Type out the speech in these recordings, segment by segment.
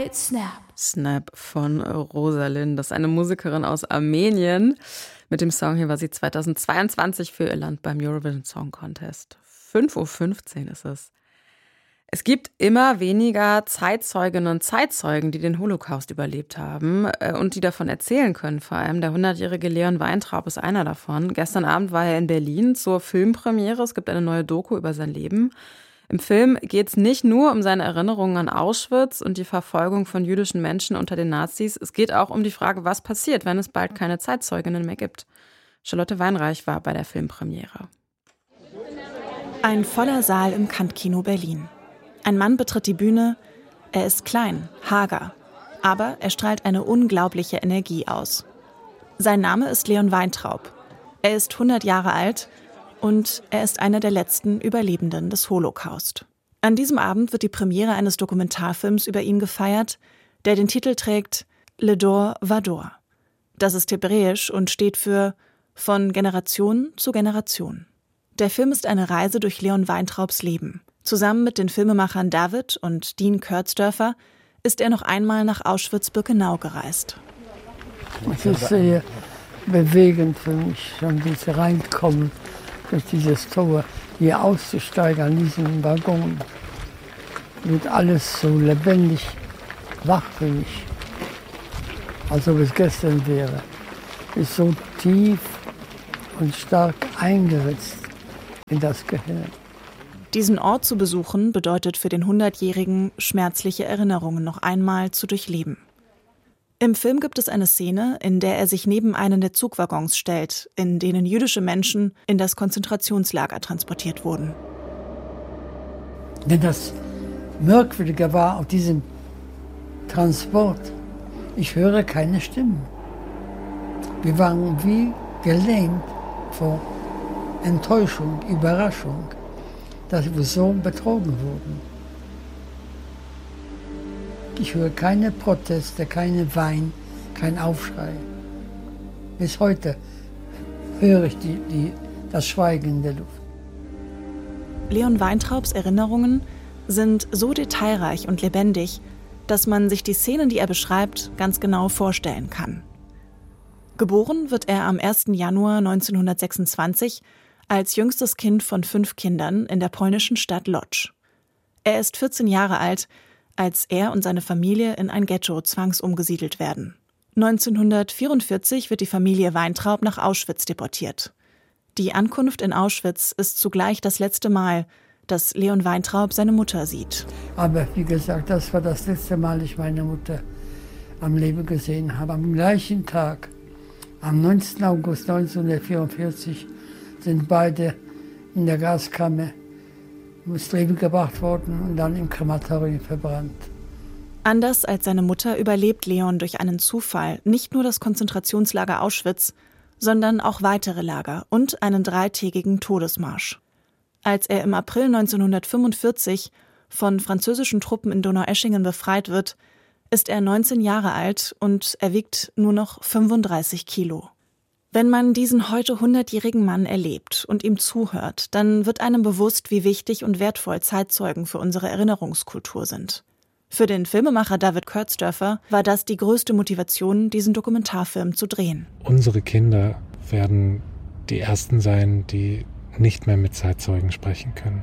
Right Snap. Snap von Rosalind. Das ist eine Musikerin aus Armenien. Mit dem Song hier war sie 2022 für ihr Land beim Eurovision Song Contest. 5:15 Uhr ist es. Es gibt immer weniger Zeitzeuginnen und Zeitzeugen, die den Holocaust überlebt haben und die davon erzählen können. Vor allem der 100-jährige Leon Weintraub ist einer davon. Gestern Abend war er in Berlin zur Filmpremiere. Es gibt eine neue Doku über sein Leben. Im Film geht es nicht nur um seine Erinnerungen an Auschwitz und die Verfolgung von jüdischen Menschen unter den Nazis. Es geht auch um die Frage, was passiert, wenn es bald keine Zeitzeuginnen mehr gibt. Charlotte Weinreich war bei der Filmpremiere. Ein voller Saal im Kant-Kino Berlin. Ein Mann betritt die Bühne. Er ist klein, hager, aber er strahlt eine unglaubliche Energie aus. Sein Name ist Leon Weintraub. Er ist 100 Jahre alt und er ist einer der letzten Überlebenden des Holocaust. An diesem Abend wird die Premiere eines Dokumentarfilms über ihn gefeiert, der den Titel trägt Le Dor Vador. Das ist hebräisch und steht für von Generation zu Generation. Der Film ist eine Reise durch Leon Weintraubs Leben. Zusammen mit den Filmemachern David und Dean Kurzdörfer ist er noch einmal nach Auschwitz-Birkenau gereist. Es ist sehr bewegend für mich, schon diese reinkommen, durch dieses Tor, hier auszusteigen an diesem Waggon. Wird alles so lebendig wach für mich, als ob es gestern wäre. Ist so tief und stark eingeritzt in das Gehirn. Diesen Ort zu besuchen bedeutet für den 100-Jährigen, schmerzliche Erinnerungen noch einmal zu durchleben. Im Film gibt es eine Szene, in der er sich neben einen der Zugwaggons stellt, in denen jüdische Menschen in das Konzentrationslager transportiert wurden. Denn das Merkwürdige war auf diesem Transport, ich höre keine Stimmen. Wir waren wie gelähmt vor Enttäuschung, Überraschung, dass wir so betrogen wurden. Ich höre keine Proteste, keine Wein, kein Aufschrei. Bis heute höre ich das Schweigen in der Luft. Leon Weintraubs Erinnerungen sind so detailreich und lebendig, dass man sich die Szenen, die er beschreibt, ganz genau vorstellen kann. Geboren wird er am 1. Januar 1926 als jüngstes Kind von 5 Kindern in der polnischen Stadt Łódź. Er ist 14 Jahre alt, als er und seine Familie in ein Ghetto zwangsumgesiedelt werden. 1944 wird die Familie Weintraub nach Auschwitz deportiert. Die Ankunft in Auschwitz ist zugleich das letzte Mal, dass Leon Weintraub seine Mutter sieht. Aber wie gesagt, das war das letzte Mal, ich meine Mutter am Leben gesehen habe. Am gleichen Tag, am 19. August 1944, sind beide in der Gaskammer ums Leben gebracht worden und dann im Krematorium verbrannt. Anders als seine Mutter überlebt Leon durch einen Zufall nicht nur das Konzentrationslager Auschwitz, sondern auch weitere Lager und einen 3-tägigen Todesmarsch. Als er im April 1945 von französischen Truppen in Donaueschingen befreit wird, ist er 19 Jahre alt und er wiegt nur noch 35 Kilo. Wenn man diesen heute 100-jährigen Mann erlebt und ihm zuhört, dann wird einem bewusst, wie wichtig und wertvoll Zeitzeugen für unsere Erinnerungskultur sind. Für den Filmemacher David Kurzdörfer war das die größte Motivation, diesen Dokumentarfilm zu drehen. Unsere Kinder werden die Ersten sein, die nicht mehr mit Zeitzeugen sprechen können.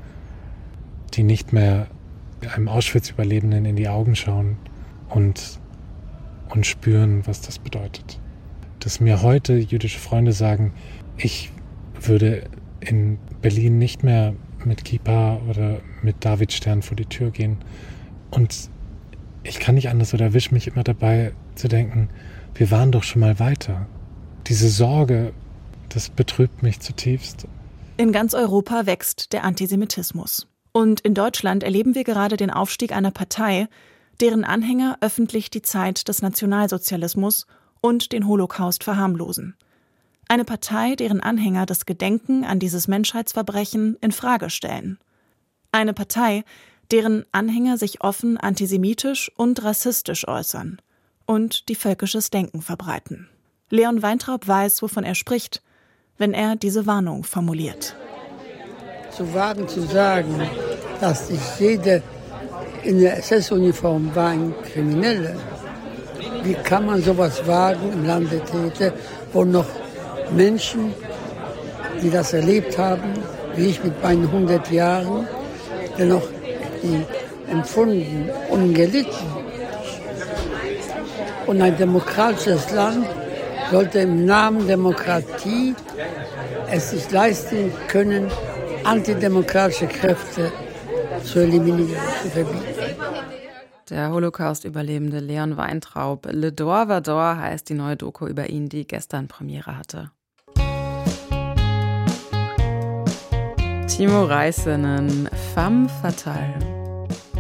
Die nicht mehr einem Auschwitz-Überlebenden in die Augen schauen und spüren, was das bedeutet. Dass mir heute jüdische Freunde sagen, ich würde in Berlin nicht mehr mit Kippa oder mit Davidstern vor die Tür gehen. Und ich kann nicht anders oder erwische mich immer dabei zu denken, wir waren doch schon mal weiter. Diese Sorge, das betrübt mich zutiefst. In ganz Europa wächst der Antisemitismus. Und in Deutschland erleben wir gerade den Aufstieg einer Partei, deren Anhänger öffentlich die Zeit des Nationalsozialismus und den Holocaust verharmlosen. Eine Partei, deren Anhänger das Gedenken an dieses Menschheitsverbrechen in Frage stellen. Eine Partei, deren Anhänger sich offen antisemitisch und rassistisch äußern und die völkisches Denken verbreiten. Leon Weintraub weiß, wovon er spricht, wenn er diese Warnung formuliert. Zu wagen zu sagen, dass ich jede in der SS-Uniform war ein Krimineller. Wie kann man sowas wagen im Lande Tete, wo noch Menschen, die das erlebt haben, wie ich mit meinen 100 Jahren, dennoch die empfunden und gelitten. Und ein demokratisches Land sollte im Namen Demokratie es sich leisten können, antidemokratische Kräfte zu eliminieren, zu verbieten. Der Holocaust-Überlebende Leon Weintraub. Le Dor va Dor heißt die neue Doku über ihn, die gestern Premiere hatte. Timo Räisänen, Femme Fatale.